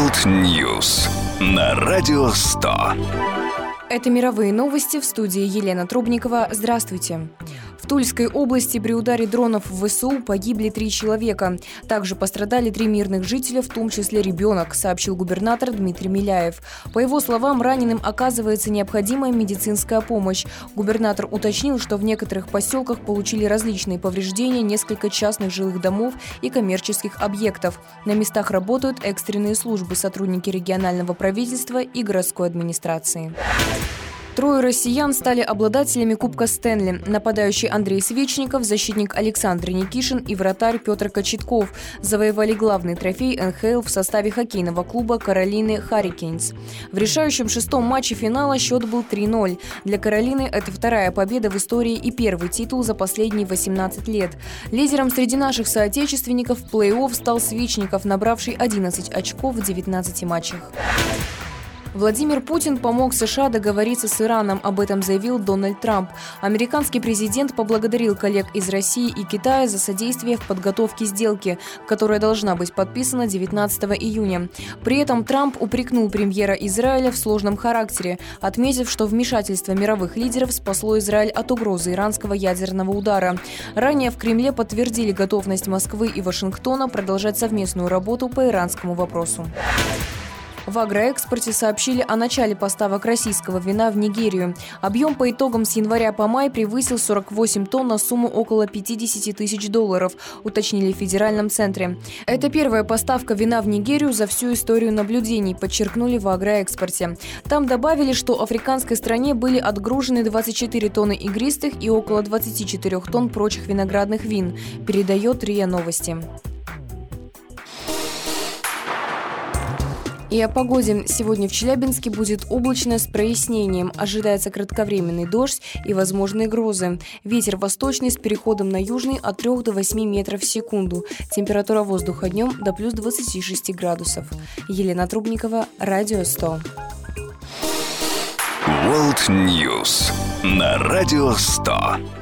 World News на Радио 100. Это мировые новости, в студии Елена Трубникова. Здравствуйте. В Тульской области при ударе дронов в ВСУ погибли 3 человека. Также пострадали 3 мирных жителя, в том числе ребенок, сообщил губернатор Дмитрий Миляев. По его словам, раненым оказывается необходимая медицинская помощь. Губернатор уточнил, что в некоторых поселках получили различные повреждения несколько частных жилых домов и коммерческих объектов. На местах работают экстренные службы, сотрудники регионального правительства и городской администрации. 3 россиян стали обладателями Кубка Стэнли. Нападающий Андрей Свечников, защитник Александр Никишин и вратарь Петр Кочетков завоевали главный трофей НХЛ в составе хоккейного клуба Каролины Харрикейнс. В решающем 6-м матче финала счет был 3-0. Для Каролины это 2-я победа в истории и первый титул за последние 18 лет. Лидером среди наших соотечественников в плей-офф стал Свечников, набравший 11 очков в 19 матчах. Владимир Путин помог США договориться с Ираном, об этом заявил Дональд Трамп. Американский президент поблагодарил коллег из России и Китая за содействие в подготовке сделки, которая должна быть подписана 19 июня. При этом Трамп упрекнул премьера Израиля в сложном характере, отметив, что вмешательство мировых лидеров спасло Израиль от угрозы иранского ядерного удара. Ранее в Кремле подтвердили готовность Москвы и Вашингтона продолжать совместную работу по иранскому вопросу. В агроэкспорте сообщили о начале поставок российского вина в Нигерию. Объем по итогам с января по май превысил 48 тонн на сумму около $50 тысяч, уточнили в федеральном центре. Это первая поставка вина в Нигерию за всю историю наблюдений, подчеркнули в агроэкспорте. Там добавили, что африканской стране были отгружены 24 тонны игристых и около 24 тонн прочих виноградных вин, передает РИА Новости. И о погоде. Сегодня в Челябинске будет облачно с прояснением. Ожидается кратковременный дождь и возможные грозы. Ветер восточный с переходом на южный от 3 до 8 метров в секунду. Температура воздуха днем до плюс 26 градусов. Елена Трубникова, Радио 100. World News на Радио 100.